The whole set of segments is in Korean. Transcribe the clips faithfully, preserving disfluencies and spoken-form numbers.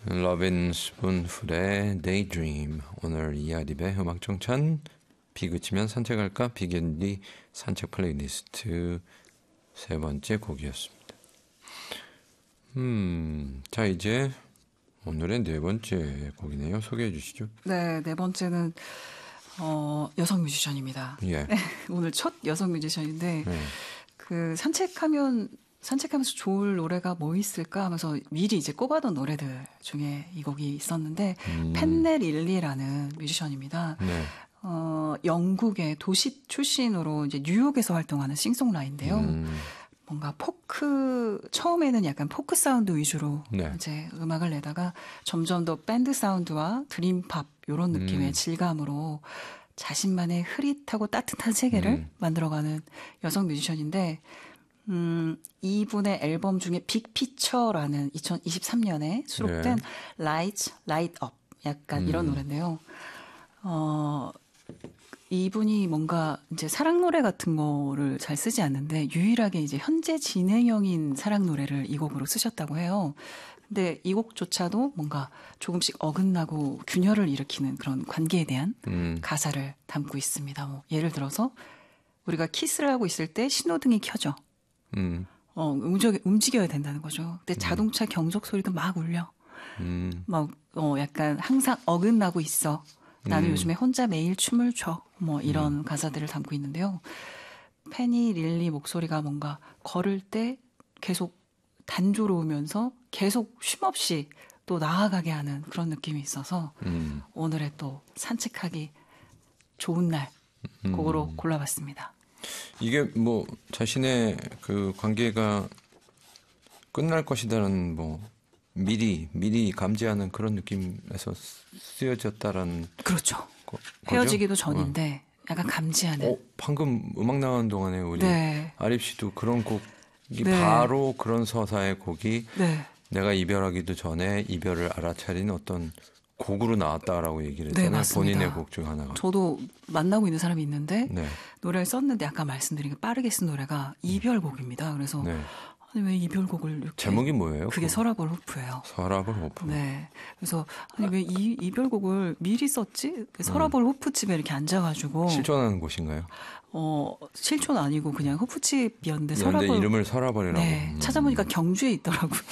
러빈 스푼풀의 Daydream. 오늘 이하립의 음악정찬 비 그치면 산책할까? 비겐디 산책 플레이리스트 세 번째 곡이었습니다. 음, 자 이제 오늘의 네 번째 곡이네요. 소개해 주시죠. 네, 네 번째는 어, 여성 뮤지션입니다. 예. 오늘 첫 여성 뮤지션인데 네. 그 산책하면 산책하면서 좋을 노래가 뭐 있을까 하면서 미리 이제 꼽아둔 노래들 중에 이 곡이 있었는데 음. 펜넬 릴리라는 뮤지션입니다. 네. 어, 영국의 도시 출신으로 이제 뉴욕에서 활동하는 싱송라인인데요. 음. 뭔가 포크 처음에는 약간 포크 사운드 위주로 네. 이제 음악을 내다가 점점 더 밴드 사운드와 드림팝 이런 느낌의 음. 질감으로 자신만의 흐릿하고 따뜻한 세계를 음. 만들어가는 여성 뮤지션인데 음, 이분의 앨범 중에 빅피처라는 이천이십삼 년에 수록된 네. Lights, Light Up 약간 음. 이런 노래인데요. 어, 이분이 뭔가 이제 사랑 노래 같은 거를 잘 쓰지 않는데 유일하게 이제 현재 진행형인 사랑 노래를 이 곡으로 쓰셨다고 해요. 근데 이 곡조차도 뭔가 조금씩 어긋나고 균열을 일으키는 그런 관계에 대한 음. 가사를 담고 있습니다. 뭐 예를 들어서 우리가 키스를 하고 있을 때 신호등이 켜져. 음. 어, 움직여, 움직여야 된다는 거죠. 근데 자동차 경적 소리도 막 울려. 음. 막, 어, 약간 항상 어긋나고 있어. 나는 음. 요즘에 혼자 매일 춤을 춰. 뭐 이런 음. 가사들을 담고 있는데요. 페니 릴리 목소리가 뭔가 걸을 때 계속 단조로우면서 계속 쉼없이 또 나아가게 하는 그런 느낌이 있어서 음. 오늘의 또 산책하기 좋은 날 곡으로 음. 골라봤습니다. 이게 뭐 자신의 그 관계가 끝날 것이다라는 뭐 미리 미리 감지하는 그런 느낌에서 쓰여졌다라는 그렇죠. 거, 헤어지기도 거죠? 전인데 약간 감지하는. 어, 방금 음악 나가는 동안에 우리 네. 아립 씨도 그런 곡이 네. 바로 그런 서사의 곡이 네. 내가 이별하기도 전에 이별을 알아차린 어떤 곡으로 나왔다라고 얘기를 했잖아요. 네, 맞습니다. 본인의 곡 중 하나가. 저도 만나고 있는 사람이 있는데 네. 노래를 썼는데 아까 말씀드린 게 빠르게 쓴 노래가 이별곡입니다. 그래서 네. 아니 왜 이별곡을 이렇게 제목이 뭐예요? 그게 그거? 서라벌 호프예요. 서라벌 호프. 네. 그래서 아니 왜 이 이별곡을 미리 썼지? 서라벌 호프집에 이렇게 앉아가지고 실존하는 곳인가요? 어 실촌 아니고 그냥 호프집이었는데 그런데 서라벌 이름을 서라벌이라고. 네. 음. 찾아보니까 경주에 있더라고요.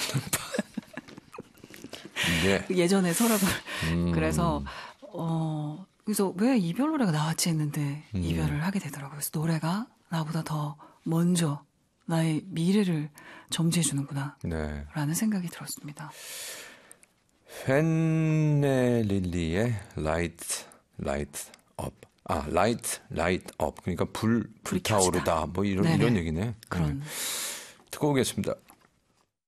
네. 예전에 서라벌. 음. 그래서 어 그래서 왜 이별 노래가 나왔지 했는데 음. 이별을 하게 되더라고요. 그래서 노래가 나보다 더 먼저 나의 미래를 점지해 주는구나. 네. 라는 생각이 들었습니다. 펜넬릴리의 Light, Light Up. 아, Light, Light Up. 그러니까 불, 불이 불타오르다. 켜지다. 뭐 이런, 네네. 이런 얘기네. 그런. 네. 듣고 오겠습니다.